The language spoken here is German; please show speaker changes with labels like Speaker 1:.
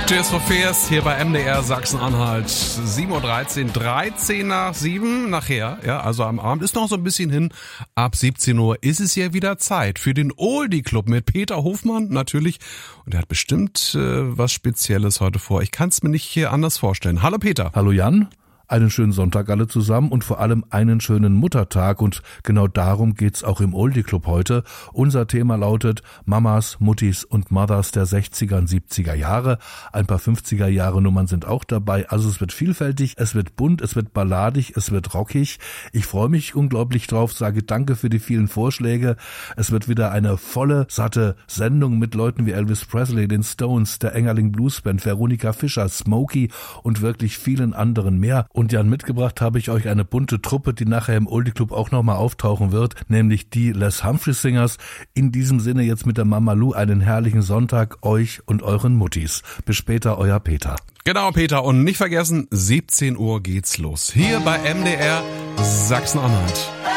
Speaker 1: Tears for Fears hier bei MDR Sachsen-Anhalt. 7.13 Uhr, 13 nach 7 nachher. Ja, also am Abend ist noch so ein bisschen hin. Ab 17 Uhr ist es ja wieder Zeit für den Oldie Club mit Peter Hofmann natürlich. Und er hat bestimmt was Spezielles heute vor. Ich kann es mir nicht hier anders vorstellen. Hallo Peter.
Speaker 2: Hallo Jan. Einen schönen Sonntag alle zusammen und vor allem einen schönen Muttertag und genau darum geht's auch im Oldie Club heute. Unser Thema lautet Mamas, Muttis und Mothers der 60er und 70er Jahre. Ein paar 50er Jahre Nummern sind auch dabei. Also es wird vielfältig, es wird bunt, es wird balladig, es wird rockig. Ich freue mich unglaublich drauf, sage danke für die vielen Vorschläge. Es wird wieder eine volle, satte Sendung mit Leuten wie Elvis Presley, den Stones, der Engerling Blues Band, Veronika Fischer, Smokey und wirklich vielen anderen mehr. Und Jan, mitgebracht habe ich euch eine bunte Truppe, die nachher im Oldie Club auch nochmal auftauchen wird, nämlich die Les Humphrey Singers. In diesem Sinne jetzt mit der Mama Lou einen herrlichen Sonntag euch und euren Muttis. Bis später, euer Peter.
Speaker 1: Genau, Peter. Und nicht vergessen, 17 Uhr geht's los. Hier bei MDR Sachsen-Anhalt.